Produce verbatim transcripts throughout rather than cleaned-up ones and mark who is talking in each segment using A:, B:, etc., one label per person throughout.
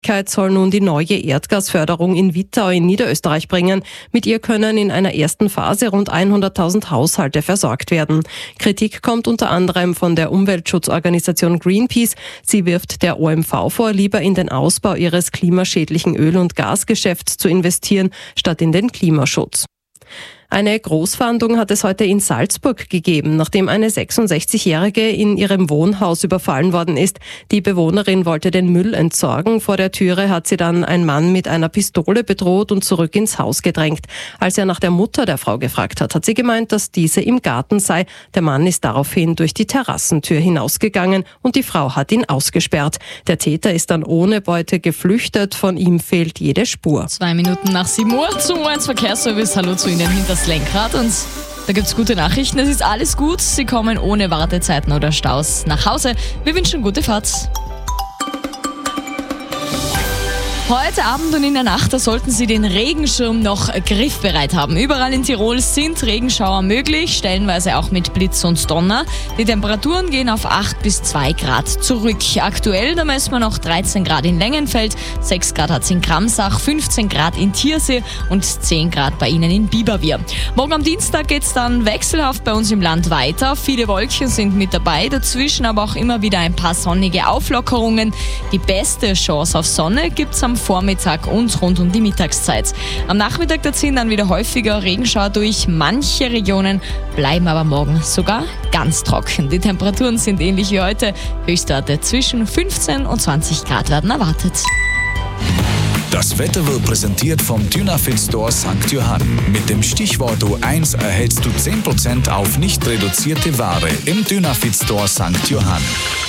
A: soll nun die neue Erdgasförderung in Wittau in Niederösterreich bringen. Mit ihr können in einer ersten Phase rund hunderttausend Haushalte versorgt werden. Kritik kommt unter anderem von der Umweltschutzorganisation Greenpeace. Sie wirft der O M V vor, lieber in den Ausbau ihres klimaschädlichen Öl- und Gasgeschäfts zu investieren, statt in den Klimaschutz. Eine Großfahndung hat es heute in Salzburg gegeben, nachdem eine sechsundsechzigjährige in ihrem Wohnhaus überfallen worden ist. Die Bewohnerin wollte den Müll entsorgen. Vor der Türe hat sie dann ein Mann mit einer Pistole bedroht und zurück ins Haus gedrängt. Als er nach der Mutter der Frau gefragt hat, hat sie gemeint, dass diese im Garten sei. Der Mann ist daraufhin durch die Terrassentür hinausgegangen und die Frau hat ihn ausgesperrt. Der Täter ist dann ohne Beute geflüchtet. Von ihm fehlt jede Spur.
B: Zwei Minuten nach sieben Uhr zum U eins Verkehrsservice. Hallo zu Ihnen hinter das Lenkrad, und da gibt's gute Nachrichten. Es ist alles gut. Sie kommen ohne Wartezeiten oder Staus nach Hause. Wir wünschen gute Fahrt. Heute Abend und in der Nacht, da sollten Sie den Regenschirm noch griffbereit haben. Überall in Tirol sind Regenschauer möglich, stellenweise auch mit Blitz und Donner. Die Temperaturen gehen auf acht bis zwei Grad zurück. Aktuell, da messen wir noch dreizehn Grad in Längenfeld, sechs Grad hat es in Kramsach, fünfzehn Grad in Tiersee und zehn Grad bei Ihnen in Biberwier. Morgen am Dienstag geht es dann wechselhaft bei uns im Land weiter. Viele Wolken sind mit dabei, dazwischen aber auch immer wieder ein paar sonnige Auflockerungen. Die beste Chance auf Sonne gibt es am Vormittag und rund um die Mittagszeit. Am Nachmittag da ziehen dann wieder häufiger Regenschauer durch. Manche Regionen bleiben aber morgen sogar ganz trocken. Die Temperaturen sind ähnlich wie heute. Höchstwerte zwischen fünfzehn und zwanzig Grad werden erwartet.
C: Das Wetter wird präsentiert vom Dynafit Store Sankt Johann. Mit dem Stichwort U eins erhältst du zehn Prozent auf nicht reduzierte Ware im Dynafit Store Sankt Johann.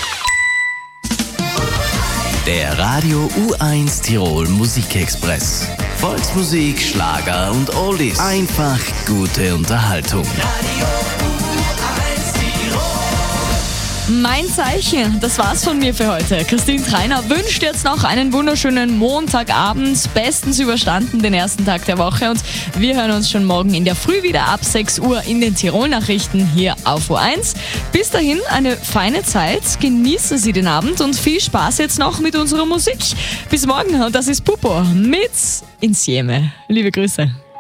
D: Der Radio U eins Tirol Musikexpress. Volksmusik, Schlager und Oldies. Einfach gute Unterhaltung.
B: Radio U eins Tirol. Mein Zeichen, das war's von mir für heute. Christine Treiner wünscht jetzt noch einen wunderschönen Montagabend. Bestens überstanden den ersten Tag der Woche. Und wir hören uns schon morgen in der Früh wieder ab sechs Uhr in den Tirol-Nachrichten hier auf U eins. Bis dahin eine feine Zeit. Genießen Sie den Abend und viel Spaß jetzt noch mit unserer Musik. Bis morgen, und das ist Pupo mit Insieme. Liebe Grüße.